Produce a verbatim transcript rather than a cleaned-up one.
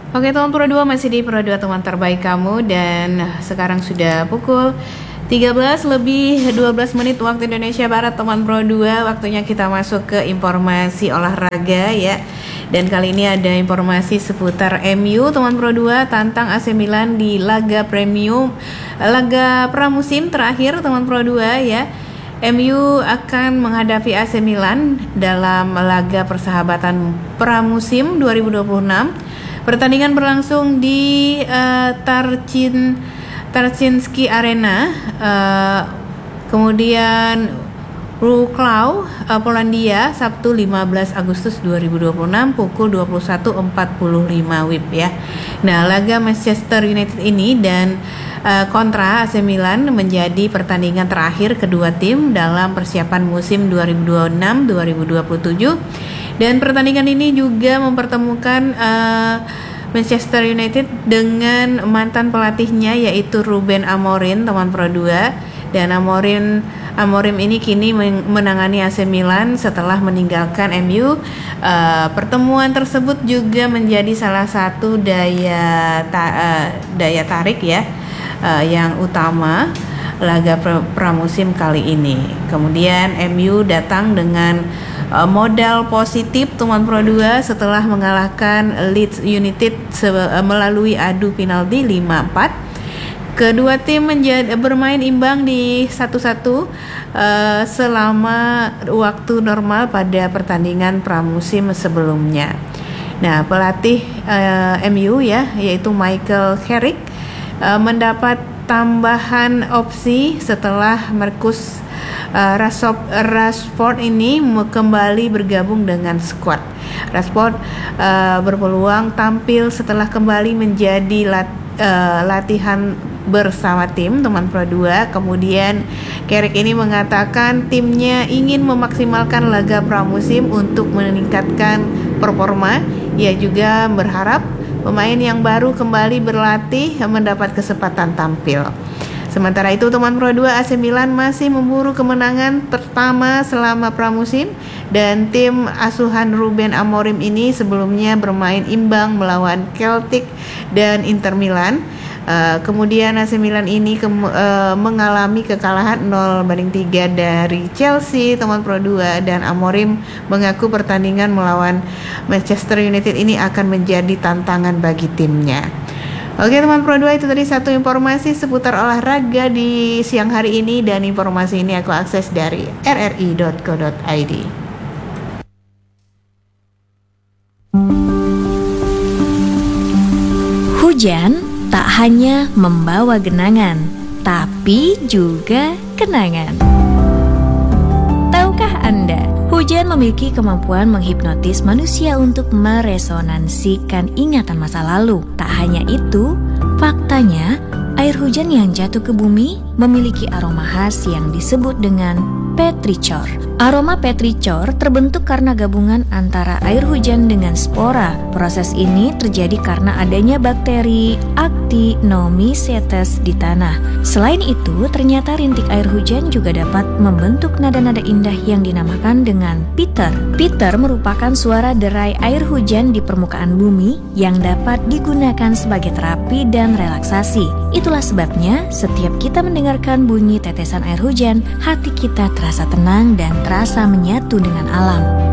Oke teman Pro dua, masih di Pro dua teman terbaik kamu. Dan sekarang sudah pukul tiga belas lebih dua belas menit waktu Indonesia Barat teman Pro dua. Waktunya kita masuk ke informasi olahraga ya. Dan kali ini ada informasi seputar M U teman Pro dua tantang A C Milan di laga premium laga pramusim terakhir teman Pro dua ya. M U akan menghadapi A C Milan dalam laga persahabatan pramusim dua ribu dua puluh enam. Pertandingan berlangsung di uh, Tarcin Tarczyński Arena, uh, kemudian Wrocław, uh, Polandia, Sabtu lima belas Agustus dua ribu dua puluh enam pukul dua puluh satu empat puluh lima W I B ya. Nah, laga Manchester United ini dan uh, kontra A C Milan menjadi pertandingan terakhir kedua tim dalam persiapan musim dua ribu dua puluh enam dua ribu dua puluh tujuh. Dan pertandingan ini juga mempertemukan uh, Manchester United dengan mantan pelatihnya yaitu Ruben Amorim teman Pro dua. Dan Amorim Amorim ini kini menangani A C Milan setelah meninggalkan M U. Uh, pertemuan tersebut juga menjadi salah satu daya ta- uh, daya tarik ya uh, yang utama laga pramusim kali ini. Kemudian M U datang dengan uh, modal positif teman Pro dua setelah mengalahkan Leeds United se- uh, melalui adu penalti lima empat. Kedua tim menjadi bermain imbang di satu satu uh, selama waktu normal pada pertandingan pramusim sebelumnya. Nah, pelatih uh, M U ya yaitu Michael Carrick uh, mendapat tambahan opsi setelah Marcus uh, Rashford ini kembali bergabung dengan skuad. Rashford uh, berpeluang tampil setelah kembali menjadi lat, uh, latihan bersama tim teman Pro dua. Kemudian Carrick ini mengatakan timnya ingin memaksimalkan laga pramusim untuk meningkatkan performa. Ia juga berharap pemain yang baru kembali berlatih mendapat kesempatan tampil. Sementara itu teman Pro dua, A C Milan masih memburu kemenangan pertama selama pramusim dan tim asuhan Ruben Amorim ini sebelumnya bermain imbang melawan Celtic dan Inter Milan. Uh, kemudian A C Milan ini ke, uh, mengalami kekalahan nol banding tiga dari Chelsea teman Pro dua. Dan Amorim mengaku pertandingan melawan Manchester United ini akan menjadi tantangan bagi timnya. Oke teman Pro dua, itu tadi satu informasi seputar olahraga di siang hari ini. Dan informasi ini aku akses dari r r i dot co dot i d. Hujan tak hanya membawa genangan, tapi juga kenangan. Tahukah Anda, hujan memiliki kemampuan menghipnotis manusia untuk meresonansikan ingatan masa lalu. Tak hanya itu, faktanya air hujan yang jatuh ke bumi memiliki aroma khas yang disebut dengan petrichor. Aroma petrichor terbentuk karena gabungan antara air hujan dengan spora. Proses ini terjadi karena adanya bakteri Actinomycetes di tanah. Selain itu, ternyata rintik air hujan juga dapat membentuk nada-nada indah yang dinamakan dengan pitter. Pitter merupakan suara derai air hujan di permukaan bumi yang dapat digunakan sebagai terapi dan relaksasi. Itulah sebabnya setiap kita mendengarkan bunyi tetesan air hujan, hati kita terasa tenang dan terasa menyatu dengan alam.